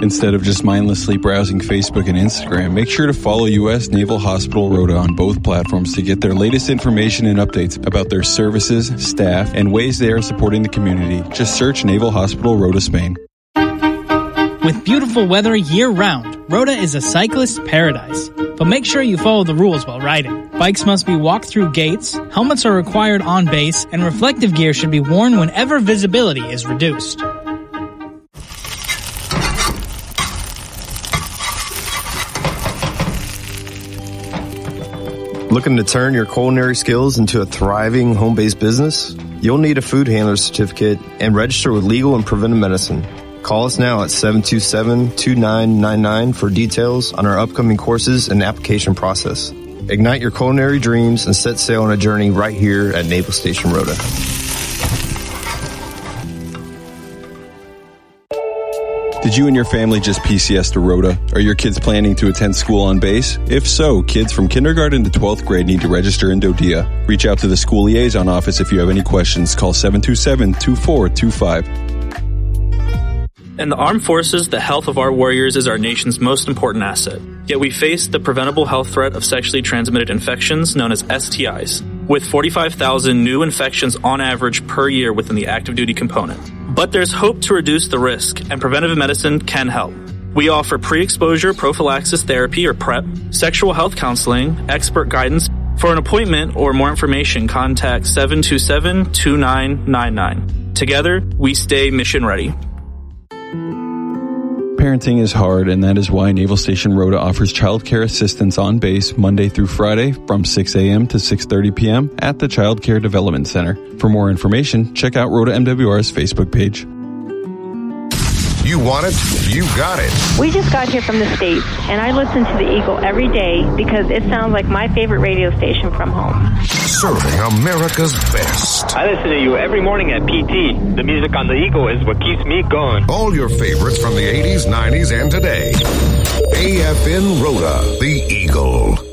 Instead of just mindlessly browsing Facebook and Instagram, make sure to follow U.S. Naval Hospital Rota on both platforms to get their latest information and updates about their services, staff, and ways they are supporting the community. Just search Naval Hospital Rota Spain. With beautiful weather year-round, Rota is a cyclist's paradise. But make sure you follow the rules while riding. Bikes must be walked through gates, helmets are required on base, and reflective gear should be worn whenever visibility is reduced. Looking to turn your culinary skills into a thriving home-based business? You'll need a food handler certificate and register with Legal and Preventive Medicine. Call us now at 727-2999 for details on our upcoming courses and application process. Ignite your culinary dreams and set sail on a journey right here at Naval Station Rota. Did you and your family just PCS to Rota? Are your kids planning to attend school on base? If so, kids from kindergarten to 12th grade need to register in Dodia. Reach out to the school liaison office if you have any questions. Call 727-2425. In the armed forces, the health of our warriors is our nation's most important asset. Yet we face the preventable health threat of sexually transmitted infections known as STIs, with 45,000 new infections on average per year within the active duty component. But there's hope to reduce the risk, and preventive medicine can help. We offer pre-exposure prophylaxis therapy or PrEP, sexual health counseling, expert guidance. For an appointment or more information, contact 727-2999. Together, we stay mission ready. Parenting is hard, and that is why Naval Station Rota offers childcare assistance on base Monday through Friday from 6 a.m. to 6:30 p.m. at the Child Care Development Center. For more information, check out Rota MWR's Facebook page. You want it, you got it. We just got here from the States, and I listen to the Eagle every day because it sounds like my favorite radio station from home. Serving America's best. I listen to you every morning at PT. The music on the Eagle is what keeps me going. All your favorites from the 80s, 90s, and today. AFN Rota, the Eagle.